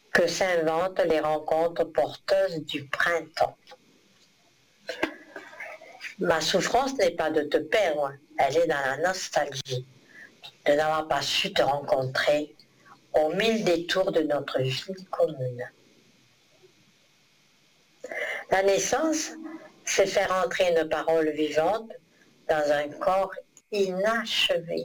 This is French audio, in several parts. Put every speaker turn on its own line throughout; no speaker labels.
que s'inventent les rencontres porteuses du printemps. Ma souffrance n'est pas de te perdre, elle est dans la nostalgie, de n'avoir pas su te rencontrer aux mille détours de notre vie commune. La naissance, c'est faire entrer une parole vivante dans un corps inachevé.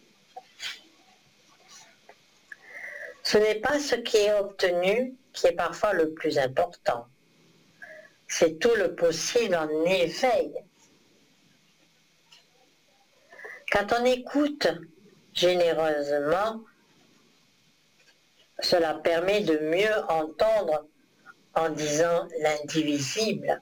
Ce n'est pas ce qui est obtenu qui est parfois le plus important. C'est tout le possible en éveil. Quand on écoute généreusement, cela permet de mieux entendre en disant l'indivisible.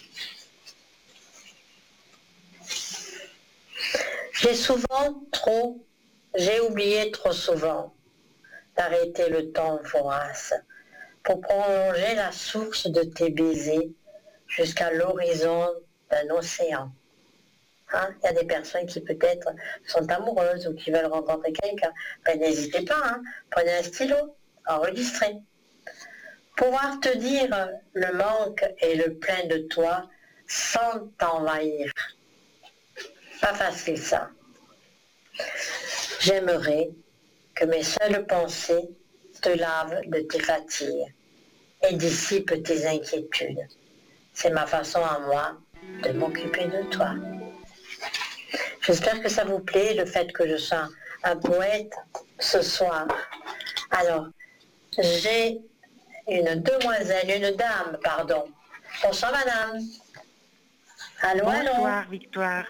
J'ai oublié trop souvent d'arrêter le temps vorace pour prolonger la source de tes baisers jusqu'à l'horizon d'un océan. Il y a des personnes qui peut-être sont amoureuses ou qui veulent rencontrer quelqu'un. Ben, n'hésitez pas, prenez un stylo, enregistrez. Pouvoir te dire le manque et le plein de toi sans t'envahir. Pas facile ça. J'aimerais que mes seules pensées te lavent de tes fatigues et dissipent tes inquiétudes. C'est ma façon à moi de m'occuper de toi. J'espère que ça vous plaît, le fait que je sois un poète ce soir. Alors, j'ai une dame, pardon. Bonsoir madame. Allô,
Bonsoir,
allô.
Victoire.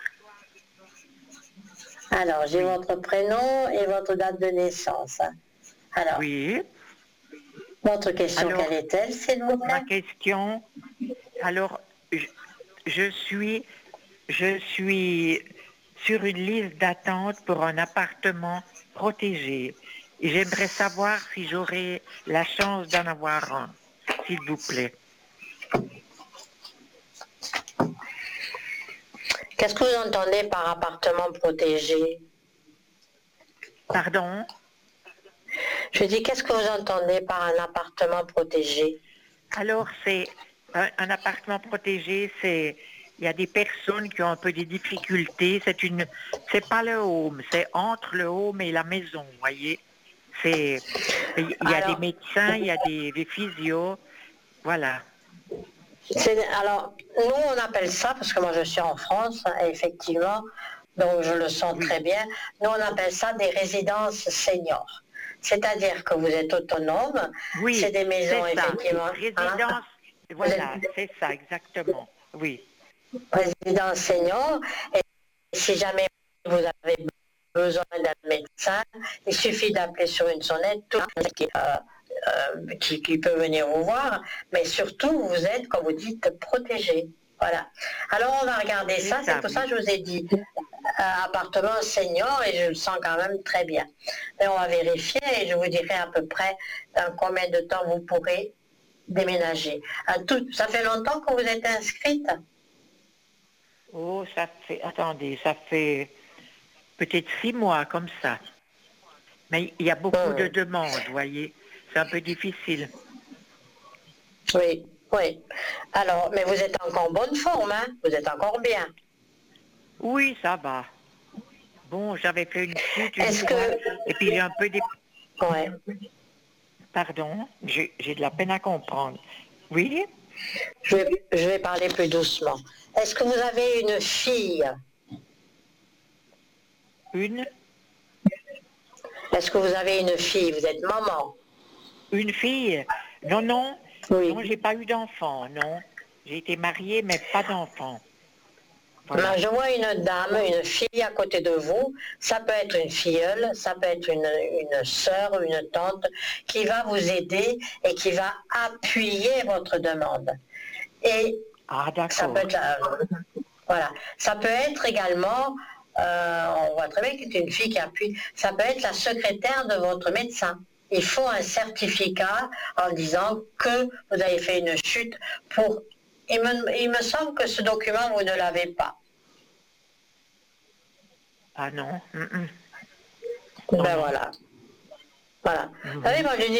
Alors, j'ai votre prénom et votre date de naissance. Alors,
oui.
Votre question,
alors,
quelle est-elle, s'il vous plaît?
Ma question, alors, je suis sur une liste d'attente pour un appartement protégé. Et j'aimerais savoir si j'aurai la chance d'en avoir un, s'il vous plaît.
Qu'est-ce que vous entendez par appartement protégé?
Pardon?
Je dis, qu'est-ce que vous entendez par un appartement protégé?
Alors, c'est un appartement protégé, il y a des personnes qui ont un peu des difficultés. C'est pas le home, c'est entre le home et la maison, vous voyez. Il y a des médecins, il y a des physios, voilà.
Alors, nous, on appelle ça, parce que moi je suis en France, effectivement, donc je le sens très bien, nous on appelle ça des résidences seniors. C'est-à-dire que vous êtes autonome, c'est des maisons, effectivement.
Résidence, voilà, c'est ça, exactement, oui.
Résidence senior, et si jamais vous avez besoin d'un médecin, il suffit d'appeler sur une sonnette, qui peut venir vous voir, mais surtout vous êtes, comme vous dites, protégé. Voilà. Alors on va regarder ça, c'est pour ça que je vous ai dit appartement senior et je le sens quand même très bien. Et on va vérifier et je vous dirai à peu près dans combien de temps vous pourrez déménager. Ça fait longtemps que vous êtes inscrite?
Oh, ça fait peut-être 6 mois comme ça. Mais il y a beaucoup de demandes, vous voyez. C'est un peu difficile.
Oui, oui. Alors, mais vous êtes encore en bonne forme, hein? Vous êtes encore bien.
Oui, ça va. Bon, j'avais fait une chute une fois, et puis j'ai un peu des...
Ouais.
Pardon, j'ai de la peine à comprendre. Oui?
Je vais parler plus doucement. Est-ce que vous avez une fille?
Une?
Est-ce que vous avez une fille? Vous êtes maman?
Une fille? Non, non.
Oui.
Non, j'ai pas eu d'enfant, non. J'ai été mariée, mais pas d'enfant.
Voilà. Je vois une dame, une fille à côté de vous. Ça peut être une filleule, ça peut être une sœur ou une tante qui va vous aider et qui va appuyer votre demande. Et ça peut être, voilà. Ça peut être également, on voit très bien que c'est une fille qui appuie, ça peut être la secrétaire de votre médecin. Il faut un certificat en disant que vous avez fait une chute pour... Il me semble que ce document, vous ne l'avez pas.
Ah non.
Ben voilà. Voilà. Vous savez, moi, je dis